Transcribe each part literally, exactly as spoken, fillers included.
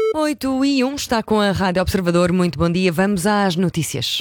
oito e um está com a Rádio Observador. Muito bom dia. Vamos às notícias.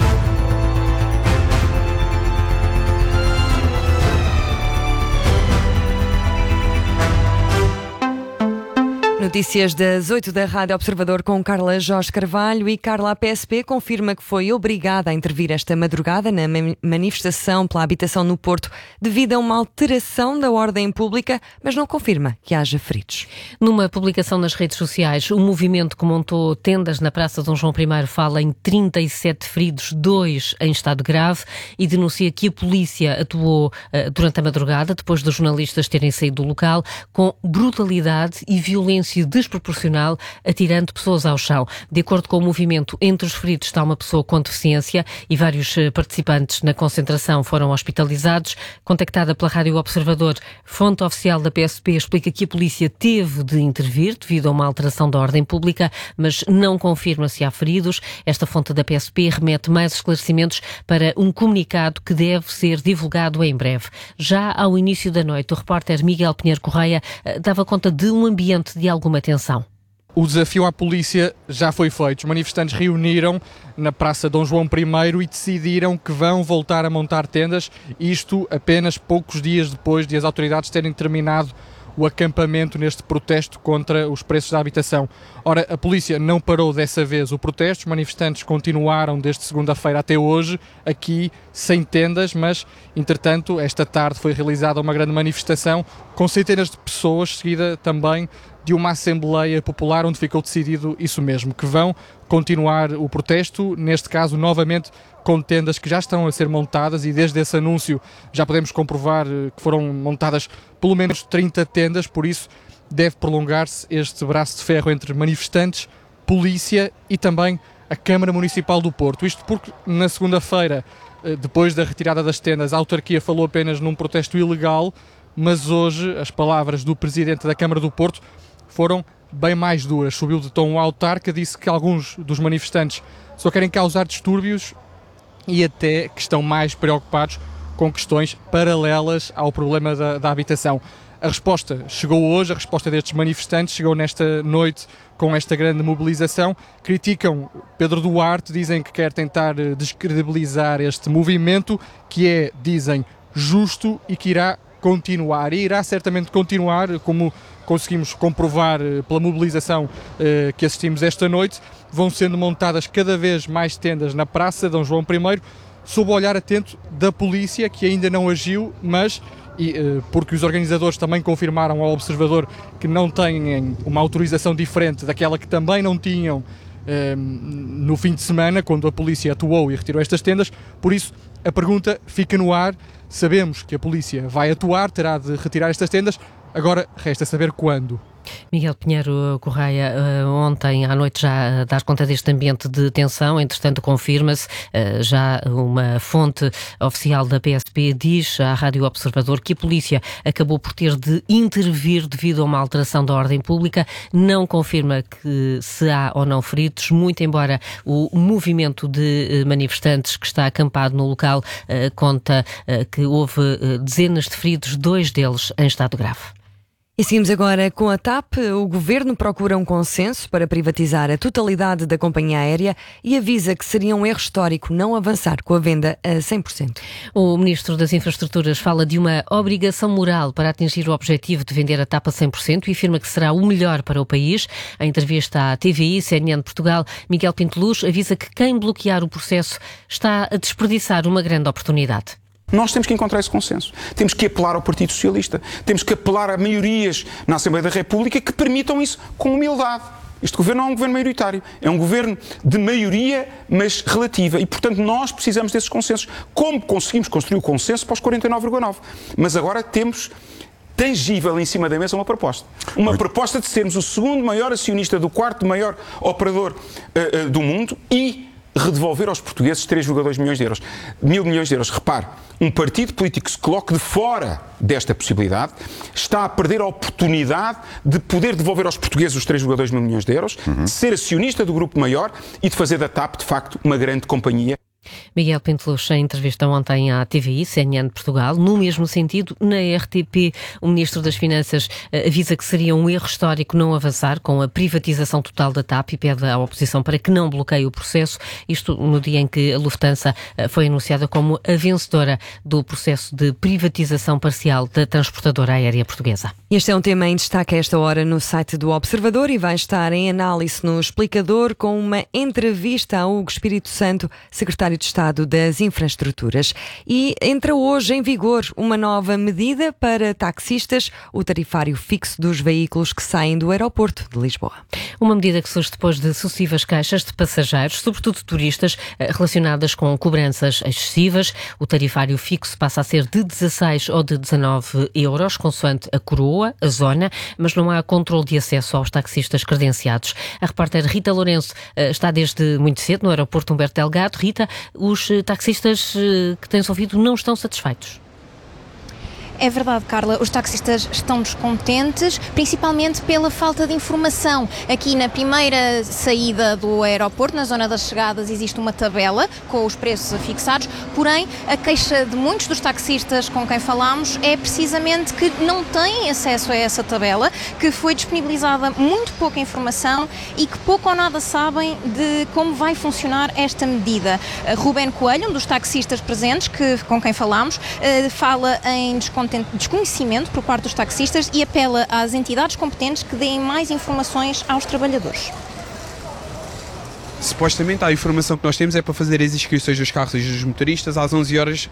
Notícias das oito da Rádio Observador com Carla Jorge Carvalho. E Carla, a P S P confirma que foi obrigada a intervir esta madrugada na manifestação pela habitação no Porto devido a uma alteração da ordem pública, mas não confirma que haja feridos. Numa publicação nas redes sociais, o movimento que montou tendas na Praça Dom João primeiro fala em trinta e sete feridos, dois em estado grave, e denuncia que a polícia atuou uh, durante a madrugada, depois dos jornalistas terem saído do local, com brutalidade e violência desproporcional, atirando pessoas ao chão. De acordo com o movimento, entre os feridos está uma pessoa com deficiência e vários participantes na concentração foram hospitalizados. Contactada pela Rádio Observador, fonte oficial da P S P explica que a polícia teve de intervir devido a uma alteração da ordem pública, mas não confirma se há feridos. Esta fonte da P S P remete mais esclarecimentos para um comunicado que deve ser divulgado em breve. Já ao início da noite, o repórter Miguel Pinheiro Correia dava conta de um ambiente de alguma tensão. O desafio à polícia já foi feito. Os manifestantes reuniram na Praça Dom João primeiro e decidiram que vão voltar a montar tendas, isto apenas poucos dias depois de as autoridades terem terminado o acampamento neste protesto contra os preços da habitação. Ora, a polícia não parou dessa vez o protesto, os manifestantes continuaram desde segunda-feira até hoje, aqui sem tendas, mas, entretanto, esta tarde foi realizada uma grande manifestação com centenas de pessoas, seguida também de uma Assembleia Popular onde ficou decidido isso mesmo, que vão continuar o protesto, neste caso novamente com tendas que já estão a ser montadas, e desde esse anúncio já podemos comprovar que foram montadas pelo menos trinta tendas, por isso deve prolongar-se este braço de ferro entre manifestantes, polícia e também a Câmara Municipal do Porto. Isto porque na segunda-feira, depois da retirada das tendas, a autarquia falou apenas num protesto ilegal, mas hoje as palavras do Presidente da Câmara do Porto foram bem mais duras. Subiu de tom o autarca, disse que alguns dos manifestantes só querem causar distúrbios e até que estão mais preocupados com questões paralelas ao problema da, da habitação. A resposta chegou hoje, a resposta destes manifestantes chegou nesta noite com esta grande mobilização. Criticam Pedro Duarte, dizem que quer tentar descredibilizar este movimento, que é, dizem, justo e que irá continuar. E irá certamente continuar, como conseguimos comprovar pela mobilização eh, que assistimos esta noite. Vão sendo montadas cada vez mais tendas na Praça Dom João primeiro, sob o olhar atento da polícia, que ainda não agiu, mas e, eh, porque os organizadores também confirmaram ao Observador que não têm uma autorização diferente daquela que também não tinham eh, no fim de semana, quando a polícia atuou e retirou estas tendas. Por isso, a pergunta fica no ar. Sabemos que a polícia vai atuar, terá de retirar estas tendas, agora resta saber quando. Miguel Pinheiro Correia, ontem à noite já dar conta deste ambiente de tensão, entretanto confirma-se, já uma fonte oficial da P S P diz à Rádio Observador que a polícia acabou por ter de intervir devido a uma alteração da ordem pública, não confirma que se há ou não feridos, muito embora o movimento de manifestantes que está acampado no local conta que houve dezenas de feridos, dois deles em estado grave. E seguimos agora com a TAP. O Governo procura um consenso para privatizar a totalidade da companhia aérea e avisa que seria um erro histórico não avançar com a venda a cem por cento. O Ministro das Infraestruturas fala de uma obrigação moral para atingir o objetivo de vender a TAP a cem por cento e afirma que será o melhor para o país. Em entrevista à T V I, C N N de Portugal, Miguel Pinto Luz avisa que quem bloquear o processo está a desperdiçar uma grande oportunidade. Nós temos que encontrar esse consenso. Temos que apelar ao Partido Socialista. Temos que apelar a maiorias na Assembleia da República que permitam isso com humildade. Este governo não é um governo maioritário. É um governo de maioria, mas relativa. E, portanto, nós precisamos desses consensos. Como conseguimos construir o consenso para os quarenta e nove vírgula nove? Mas agora temos tangível em cima da mesa uma proposta. Uma Muito. proposta de sermos o segundo maior acionista do quarto maior operador uh, uh, do mundo e redevolver aos portugueses três vírgula dois milhões de euros. Mil milhões de euros. Repare, um partido político que se coloque de fora desta possibilidade está a perder a oportunidade de poder devolver aos portugueses os três vírgula dois mil milhões de euros, uhum. de ser acionista do grupo maior e de fazer da TAP, de facto, uma grande companhia. Miguel Pintelux, em entrevista ontem à T V I, C N N de Portugal, no mesmo sentido, na R T P, o Ministro das Finanças avisa que seria um erro histórico não avançar com a privatização total da T A P e pede à oposição para que não bloqueie o processo, isto no dia em que a Lufthansa foi anunciada como a vencedora do processo de privatização parcial da transportadora aérea portuguesa. Este é um tema em destaque a esta hora no site do Observador e vai estar em análise no Explicador com uma entrevista a Hugo Espírito Santo, Secretário de Estado das Infraestruturas. E entra hoje em vigor uma nova medida para taxistas, o tarifário fixo dos veículos que saem do aeroporto de Lisboa. Uma medida que surge depois de sucessivas queixas de passageiros, sobretudo turistas, relacionadas com cobranças excessivas. O tarifário fixo passa a ser de dezasseis ou de dezanove euros, consoante a coroa, a zona, mas não há controle de acesso aos taxistas credenciados. A repórter Rita Lourenço está desde muito cedo no aeroporto Humberto Delgado. Rita, os taxistas que tens ouvido não estão satisfeitos? É verdade, Carla, os taxistas estão descontentes, principalmente pela falta de informação. Aqui na primeira saída do aeroporto, na zona das chegadas, existe uma tabela com os preços fixados, porém a queixa de muitos dos taxistas com quem falámos é precisamente que não têm acesso a essa tabela, que foi disponibilizada muito pouca informação e que pouco ou nada sabem de como vai funcionar esta medida. Ruben Coelho, um dos taxistas presentes que, com quem falámos, fala em descontentamento desconhecimento por parte dos taxistas e apela às entidades competentes que deem mais informações aos trabalhadores. Supostamente a informação que nós temos é para fazer as inscrições dos carros e dos motoristas às onze horas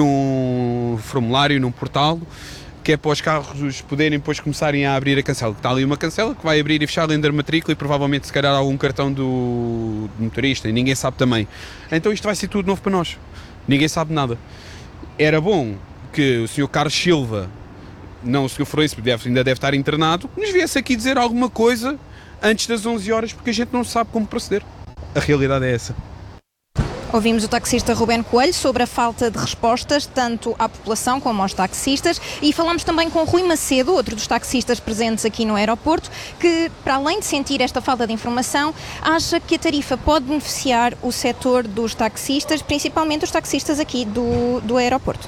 num formulário, num portal, que é para os carros poderem depois começarem a abrir a cancela. Está ali uma cancela que vai abrir e fechar além da matrícula e provavelmente se calhar algum cartão do, do motorista e ninguém sabe também. Então isto vai ser tudo novo para nós. Ninguém sabe nada. Era bom que o senhor Carlos Silva, não o senhor Florencio, deve, ainda deve estar internado, nos viesse aqui dizer alguma coisa antes das onze horas, porque a gente não sabe como proceder. A realidade é essa. Ouvimos o taxista Ruben Coelho sobre a falta de respostas, tanto à população como aos taxistas, e falamos também com Rui Macedo, outro dos taxistas presentes aqui no aeroporto, que, para além de sentir esta falta de informação, acha que a tarifa pode beneficiar o setor dos taxistas, principalmente os taxistas aqui do, do aeroporto.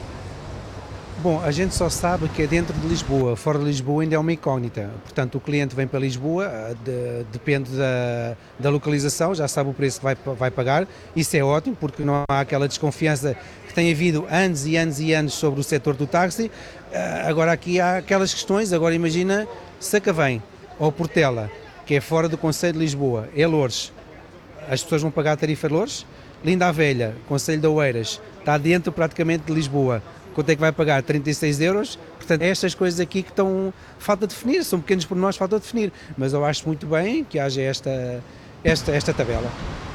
Bom, a gente só sabe que é dentro de Lisboa, fora de Lisboa ainda é uma incógnita. Portanto, o cliente vem para Lisboa, de, depende da, da localização, já sabe o preço que vai, vai pagar. Isso é ótimo, porque não há aquela desconfiança que tem havido anos e anos e anos sobre o setor do táxi. Agora aqui há aquelas questões, agora imagina Sacavém ou Portela, que é fora do concelho de Lisboa, é Loures. As pessoas vão pagar a tarifa de Loures. Linda a Velha, concelho de Oeiras, está dentro praticamente de Lisboa. Quanto é que vai pagar? trinta e seis euros? Portanto, é estas coisas aqui que estão, falta definir, são pequenos pormenores, falta definir. Mas eu acho muito bem que haja esta, esta, esta tabela.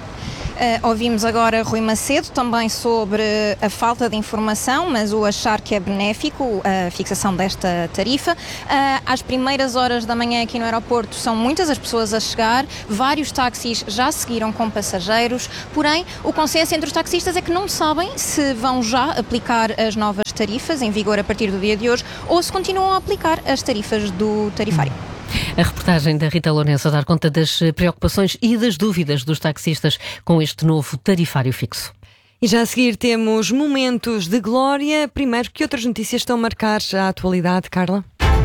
Uh, ouvimos agora Rui Macedo também sobre a falta de informação, mas o achar que é benéfico a fixação desta tarifa. Uh, às primeiras horas da manhã aqui no aeroporto são muitas as pessoas a chegar, vários táxis já seguiram com passageiros, porém o consenso entre os taxistas é que não sabem se vão já aplicar as novas tarifas em vigor a partir do dia de hoje ou se continuam a aplicar as tarifas do tarifário. A reportagem da Rita Lourenço a dar conta das preocupações e das dúvidas dos taxistas com este novo tarifário fixo. E já a seguir temos momentos de glória. Primeiro, que outras notícias estão a marcar a atualidade, Carla?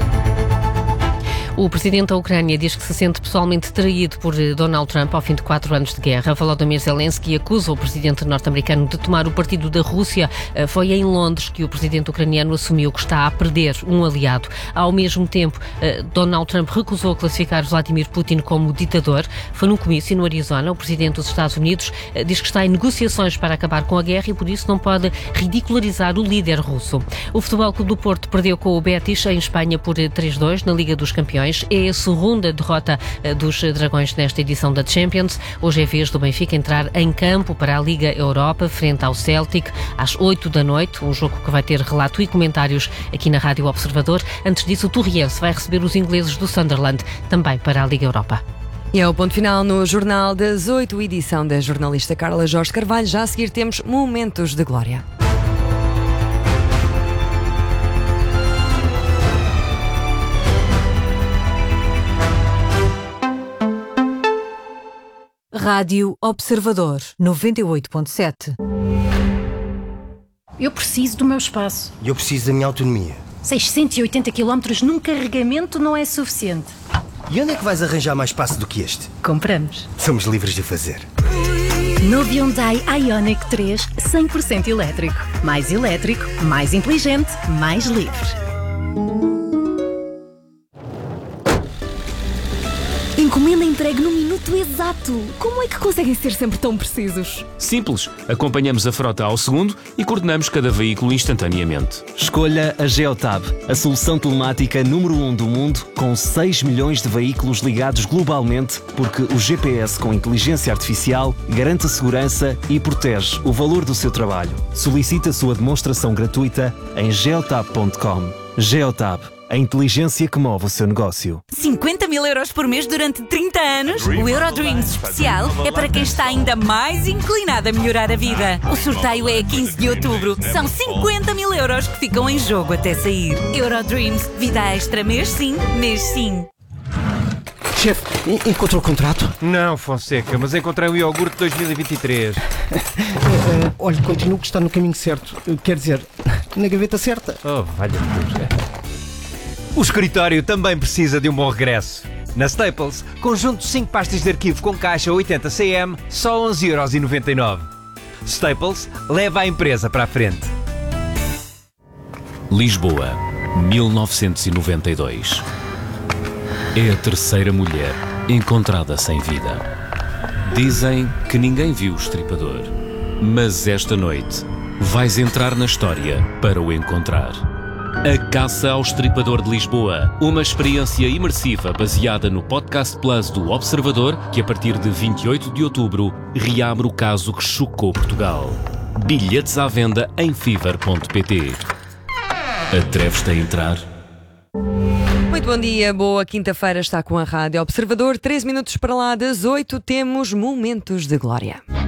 O presidente da Ucrânia diz que se sente pessoalmente traído por Donald Trump ao fim de quatro anos de guerra. Volodymyr Zelensky acusa o presidente norte-americano de tomar o partido da Rússia. Foi em Londres que o presidente ucraniano assumiu que está a perder um aliado. Ao mesmo tempo, Donald Trump recusou classificar Vladimir Putin como ditador. Foi num comício no Arizona. O presidente dos Estados Unidos diz que está em negociações para acabar com a guerra e por isso não pode ridicularizar o líder russo. O Futebol Clube do Porto perdeu com o Betis em Espanha por três a dois na Liga dos Campeões. É a segunda derrota dos Dragões nesta edição da Champions. Hoje é vez do Benfica entrar em campo para a Liga Europa, frente ao Celtic, às oito da noite, um jogo que vai ter relato e comentários aqui na Rádio Observador. Antes disso, o Torriense vai receber os ingleses do Sunderland, também para a Liga Europa. E é o ponto final no Jornal das oito, edição da jornalista Carla Jorge Carvalho. Já a seguir temos Momentos de Glória. Rádio Observador, noventa e oito ponto sete. Eu preciso do meu espaço. E eu preciso da minha autonomia. seiscentos e oitenta quilómetros num carregamento não é suficiente. E onde é que vais arranjar mais espaço do que este? Compramos. Somos livres de o fazer. Novo Hyundai Ioniq três cem por cento elétrico. Mais elétrico, mais inteligente, mais livre. Encomenda entregue no minuto exato. Como é que conseguem ser sempre tão precisos? Simples. Acompanhamos a frota ao segundo e coordenamos cada veículo instantaneamente. Escolha a Geotab, a solução telemática número um do mundo, com seis milhões de veículos ligados globalmente, porque o G P S com inteligência artificial garante a segurança e protege o valor do seu trabalho. Solicite a sua demonstração gratuita em geotab ponto com. Geotab. A inteligência que move o seu negócio. cinquenta mil euros por mês durante trinta anos? O Eurodreams especial é para quem está ainda mais inclinado a melhorar a vida. O sorteio é a quinze de outubro. São cinquenta mil euros que ficam em jogo até sair. Eurodreams. Vida extra mês sim, mês sim. Chefe, encontrou o contrato? Não, Fonseca, mas encontrei o iogurte dois mil e vinte e três. uh, olha, continuo que está no caminho certo. Quer dizer, na gaveta certa. Oh, valha-me. O escritório também precisa de um bom regresso. Na Staples, conjunto de cinco pastas de arquivo com caixa oitenta centímetros, só onze euros e noventa e nove. Staples leva a empresa para a frente. Lisboa, mil novecentos e noventa e dois. É a terceira mulher encontrada sem vida. Dizem que ninguém viu o estripador, mas esta noite vais entrar na história para o encontrar. A Caça ao Estripador de Lisboa, uma experiência imersiva baseada no Podcast Plus do Observador, que a partir de vinte e oito de outubro reabre o caso que chocou Portugal. Bilhetes à venda em fever ponto pt. Atreves-te a entrar? Muito bom dia, boa quinta-feira, está com a Rádio Observador. três minutos para lá das oito, temos Momentos de Glória.